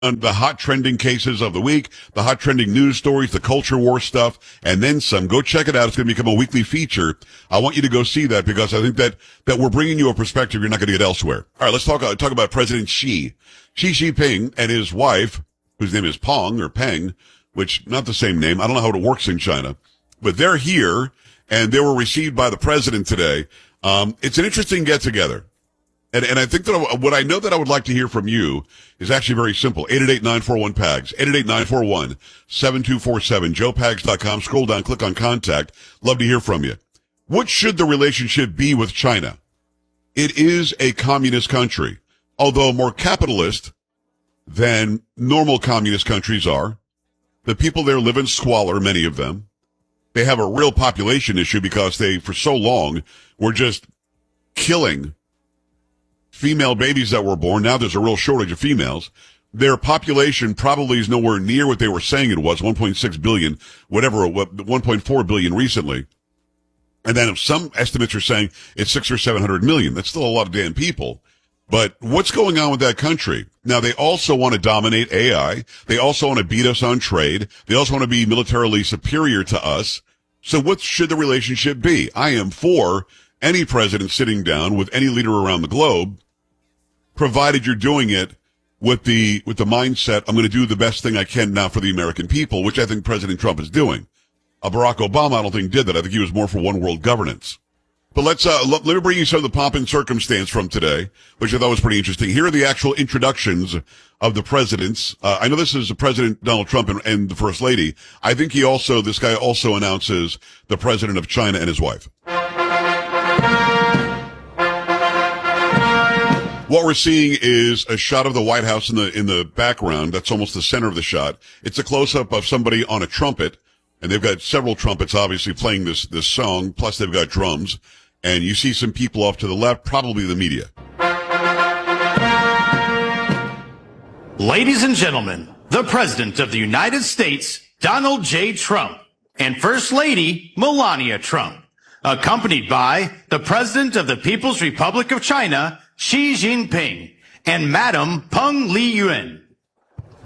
on the hot trending cases of the week, the hot trending news stories, the culture war stuff, and then some. Go check it out. It's going to become a weekly feature. I want you to go see that because I think that we're bringing you a perspective you're not going to get elsewhere. All right, let's talk about President Xi Jinping and his wife, whose name is Peng, which not the same name. I don't know how it works in China, but they're here and they were received by the president today. It's an interesting get together. And I think that what I know that I would like to hear from you is actually very simple. 888-941-PAGS, 888-941-7247, joepags.com. Scroll down, click on contact. Love to hear from you. What should the relationship be with China? It is a communist country, although more capitalist than normal communist countries are. The people there live in squalor, many of them. They have a real population issue because they, for so long, were just killing female babies that were born. Now there's a real shortage of females. Their population probably is nowhere near what they were saying it was, 1.6 billion, whatever, 1.4 billion recently. And then some estimates are saying it's 600 or 700 million. That's still a lot of damn people. But what's going on with that country? Now, they also want to dominate AI. They also want to beat us on trade. They also want to be militarily superior to us. So what should the relationship be? I am for any president sitting down with any leader around the globe, provided you're doing it with the mindset, I'm going to do the best thing I can now for the American people, which I think President Trump is doing. Barack Obama, I don't think did that. I think he was more for one world governance. But let me bring you some of the pomp and circumstance from today, which I thought was pretty interesting. Here are the actual introductions of the presidents. I know this is President Donald Trump and the First Lady. I think this guy also announces the president of China and his wife. What we're seeing is a shot of the White House in the background. That's almost the center of the shot. It's a close-up of somebody on a trumpet, and they've got several trumpets obviously playing this song, plus they've got drums. And you see some people off to the left, probably the media. Ladies and gentlemen, the President of the United States, Donald J. Trump, and First Lady, Melania Trump, accompanied by the President of the People's Republic of China, Xi Jinping, and Madam Peng Liyuan.